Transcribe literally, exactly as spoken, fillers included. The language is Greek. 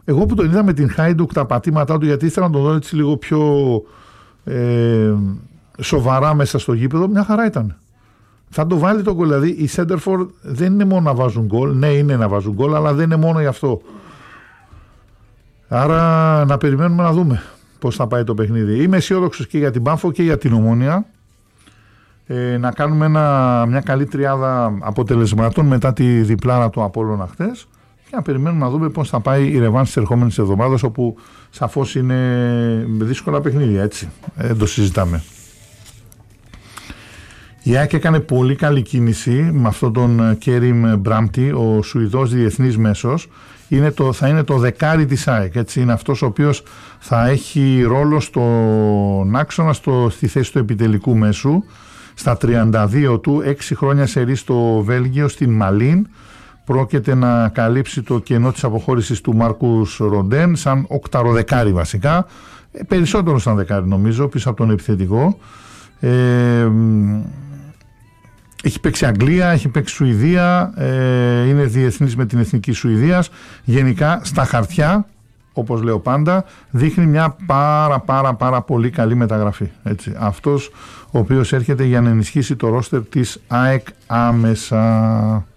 Εγώ που τον είδα με την Χάιντουκ τα πατήματά του, γιατί ήθελα να τον δω έτσι λίγο πιο ε, σοβαρά μέσα στο γήπεδο, μια χαρά ήταν. Θα το βάλει το γκολ. Δηλαδή οι Σέντερφορ δεν είναι μόνο να βάζουν γκολ. Ναι, είναι να βάζουν γκολ, αλλά δεν είναι μόνο γι' αυτό. Άρα να περιμένουμε να δούμε πώς θα πάει το παιχνίδι. Είμαι αισιόδοξος και για την Πάφο και για την Ομόνοια. Ε, να κάνουμε ένα, μια καλή τριάδα αποτελεσμάτων μετά τη διπλάρα του Απόλλωνα χτες και να περιμένουμε να δούμε πώς θα πάει η ρεβάνς της ερχόμενης εβδομάδας, όπου σαφώς είναι δύσκολα παιχνίδια, έτσι. Ε, δεν το συζητάμε. Η ΑΕΚ έκανε πολύ καλή κίνηση με αυτόν τον Κέριμ Μπράμπτη, ο Σουηδός διεθνής μέσος. Είναι το, θα είναι το δεκάρι της ΑΕΚ, έτσι. Είναι αυτός ο οποίος θα έχει ρόλο στον άξονα, στο, στη θέση του επιτελικού μέσου. Στα τριάντα δύο του, έξι χρόνια σερί στο Βέλγιο, στην Μαλίν. Πρόκειται να καλύψει το κενό της αποχώρησης του Μάρκους Ροντέν, σαν οκταροδεκάρι βασικά. Ε, περισσότερο σαν δεκάρι νομίζω, πίσω από τον επιθετικό. Ε, έχει παίξει Αγγλία, έχει παίξει Σουηδία, ε, είναι διεθνής με την Εθνική Σουηδίας. Γενικά στα χαρτιά, όπως λέω πάντα, δείχνει μια πάρα πάρα πάρα πολύ καλή μεταγραφή. Έτσι. Αυτός ο οποίος έρχεται για να ενισχύσει το ρόστερ της ΑΕΚ άμεσα.